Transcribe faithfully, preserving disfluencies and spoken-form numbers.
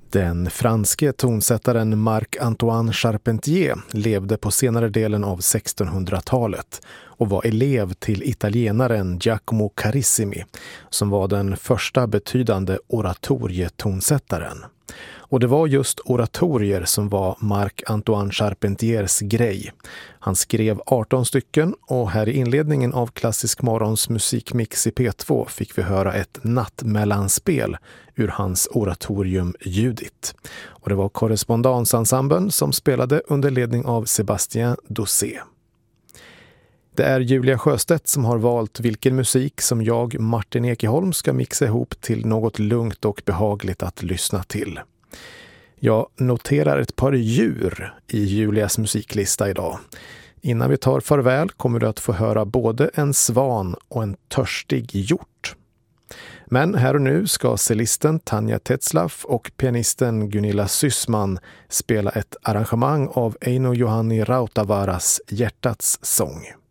Den franske tonsättaren Marc-Antoine Charpentier levde på senare delen av sextonhundratalet och var elev till italienaren Giacomo Carissimi, som var den första betydande oratorietonsättaren. Och det var just oratorier som var Marc-Antoine Charpentiers grej. Han skrev arton stycken och här i inledningen av Klassisk Morgons musikmix i P två fick vi höra ett nattmellanspel ur hans oratorium Judit. Och det var korrespondansensemblen som spelade under ledning av Sébastien Doucet. Det är Julia Sjöstedt som har valt vilken musik som jag, Martin Ekeholm, ska mixa ihop till något lugnt och behagligt att lyssna till. Jag noterar ett par djur i Julias musiklista idag. Innan vi tar farväl kommer du att få höra både en svan och en törstig hjort. Men här och nu ska cellisten Tanja Tetzlaff och pianisten Gunilla Syssman spela ett arrangemang av Eino Johanni Rautavaaras Hjärtats sång.